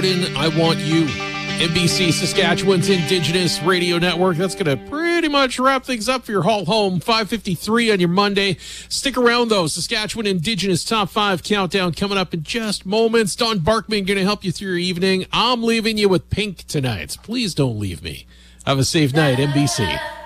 I Want You. NBC Saskatchewan's Indigenous Radio Network. That's going to pretty much wrap things up for your haul home. 5:53 on your Monday. Stick around, though. Saskatchewan Indigenous Top 5 Countdown coming up in just moments. Don Barkman going to help you through your evening. I'm leaving you with Pink tonight. Please don't leave me. Have a safe night, NBC.